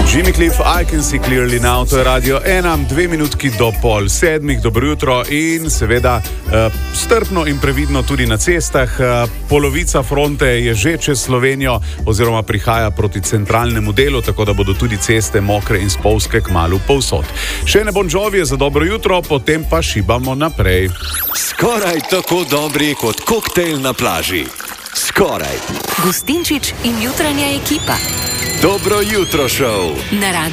Jimmy Cliff, I Can See Clearly Now, to je Radio 1, 2 minutki do 6:30, dobro jutro in seveda strpno in previdno tudi na cestah. Polovica fronte je že čez Slovenijo oziroma prihaja proti centralnemu delu, tako da bodo tudi ceste mokre in spolzke kmalu povsod. Še ne Bon Jovi je za dobro jutro, potem pa šibamo naprej. Skoraj tako dobri kot koktejl na plaži. Skoraj. Gustinčič in jutranja ekipa. Dobro jutro, šov. Na